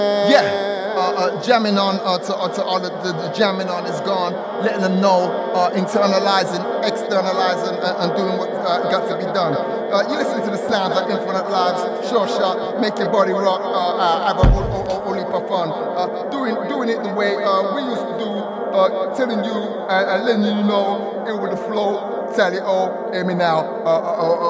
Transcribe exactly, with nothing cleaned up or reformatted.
Yeah, uh, uh, jamming on uh, to, uh, to all the, the, the jamming on is gone, letting them know, uh, internalizing, externalizing, and, and doing what uh, got to be done. Uh, you listen to the sounds of Infinite Lives, Sure Shot, Make Your Body Rock, uh, uh, have a whole, whole, whole heap of fun. Uh, doing, doing it the way uh, we used to do, uh, telling you and uh, letting you know it with the flow, tell you, oh, hear me now, uh, uh, uh,